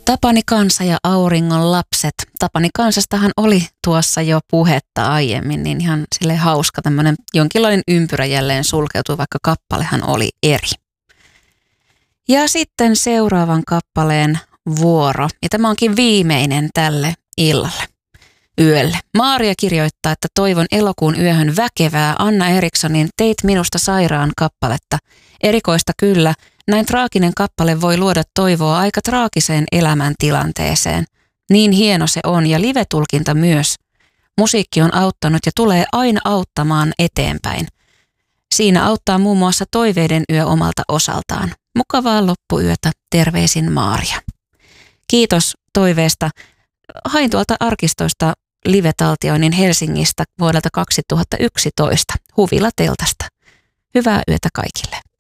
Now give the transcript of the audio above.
Tapani kansa ja auringon lapset. Tapani kansastahan oli tuossa jo puhetta aiemmin, niin ihan sille hauska tämmöinen jonkinlainen ympyrä jälleen sulkeutui, vaikka kappalehan oli eri. Ja sitten seuraavan kappaleen vuoro, ja tämä onkin viimeinen tälle illalle, yölle. Maaria kirjoittaa, että toivon elokuun yöhön väkevää Anna Erikssonin Teit minusta sairaan kappaletta. Erikoista kyllä, näin traaginen kappale voi luoda toivoa aika traagiseen elämäntilanteeseen. Niin hieno se on ja live-tulkinta myös. Musiikki on auttanut ja tulee aina auttamaan eteenpäin. Siinä auttaa muun muassa Toiveiden yö omalta osaltaan. Mukavaa loppuyötä, terveisin Maaria. Kiitos toiveesta. Hain tuolta arkistoista live-taltioinnin Helsingistä vuodelta 2011 Huvila-teltasta. Hyvää yötä kaikille.